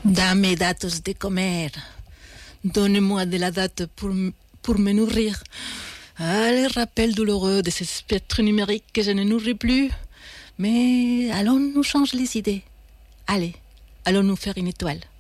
Dame datos de comer. Donne-moi de la date pour me nourrir. Ah, les rappels douloureux de ces spectres numériques que je ne nourris plus. Mais allons-nous changer les idées. Allez, allons-nous faire une étoile.